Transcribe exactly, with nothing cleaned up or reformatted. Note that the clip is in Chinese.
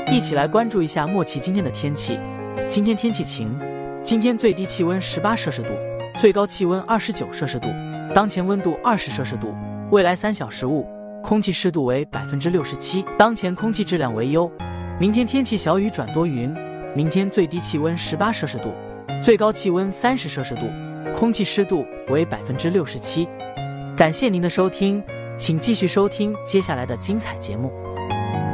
一起来关注一下莫奇今天的天气。今天天气晴，今天最低气温十八摄氏度，最高气温二十九摄氏度，当前温度二十摄氏度，未来三小时雾，空气湿度为百分之六十七，当前空气质量为优。明天天气小雨转多云，明天最低气温十八摄氏度，最高气温三十摄氏度，空气湿度为百分之六十七。感谢您的收听，请继续收听接下来的精彩节目。